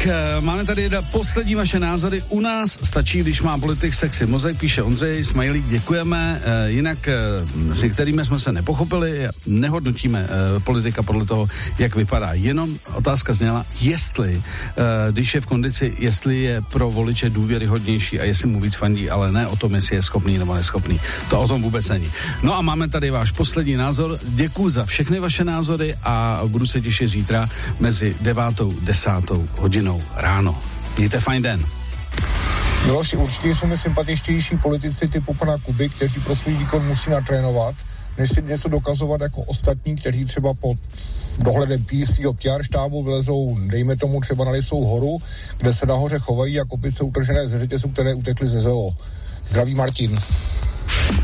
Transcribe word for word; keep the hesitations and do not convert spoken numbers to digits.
máme tady poslední vaše názory. U nás stačí, když má politik sexy mozaik, píše Ondřej, smajlík, děkujeme. Jinak s některými jsme se nepochopili, nehodnotíme politika podle toho, jak vypadá. Jenom otázka zněla, jestli, když je v kondici, jestli je pro voliče důvěryhodnější a jestli mu víc fandí, ale ne o tom, jestli je schopný nebo neschopný. To o tom vůbec není. No a máme tady váš poslední názor. Děkuju za všechny vaše názory a budu se těšit zítra mezi devátou, desátou hodinou ráno. Mějte fajn den. Miloši, určitě jsou mi sympatičtější politici typu pana Kuby, kteří pro svůj výkon musí natrénovat, než si něco dokazovat jako ostatní, kteří třeba pod dohledem svého P R štábu vylezou, dejme tomu třeba na Lisou horu, kde se nahoře chovají jako opice utržené ze řetězu, které utekly ze zoo. Zdraví Martin.